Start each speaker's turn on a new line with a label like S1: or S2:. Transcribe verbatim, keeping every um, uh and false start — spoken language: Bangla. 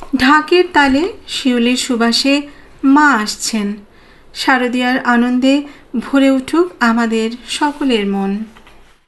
S1: ঢাকের তালে শিউলির সুবাসে মা আসছেন। শারদীয়ার আনন্দে ভরে উঠুক আমাদের সকলের মন।